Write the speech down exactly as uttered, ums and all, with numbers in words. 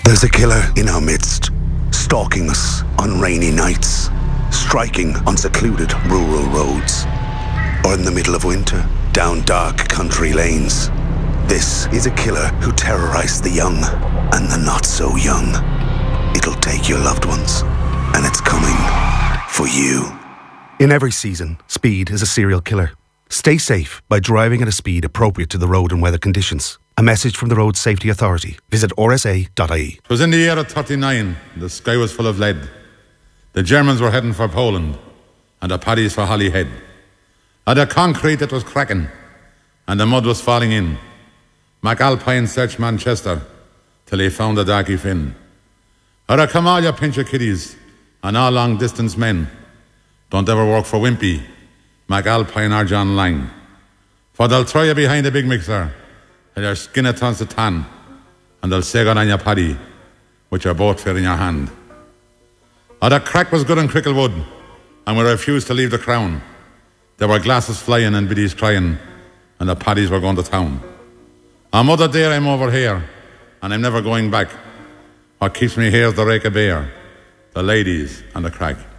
There's a killer in our midst, stalking us on rainy nights, striking on secluded rural roads, or in the middle of winter, down dark country lanes. This is a killer who terrorized the young and the not so young. It'll take your loved ones, and it's coming for you. In every season, Speed is a serial killer. Stay safe by driving at a speed appropriate to the road and weather conditions. A message from the Road Safety Authority. Visit R S A dot I E. It was in the year of thirty-nine. The sky was full of lead. The Germans were heading for Poland, and the Paddies for Holyhead. At the concrete it was cracking, and the mud was falling in. McAlpine searched Manchester till he found the Darky Finn. Ora come all you pincher kiddies and all long distance men. Don't ever work for Wimpy, McAlpine or John Lang. For they'll throw you behind the big mixer and your skin it turns to tan, and they'll say good on your paddy with your boat fair in your hand. Oh, the crack was good in Cricklewood, and we refused to leave the crown. There were glasses flying and biddies crying, and the paddies were going to town. On Mother Dear I'm over here, and I'm never going back. What keeps me here is the rake of beer, the ladies and the crack.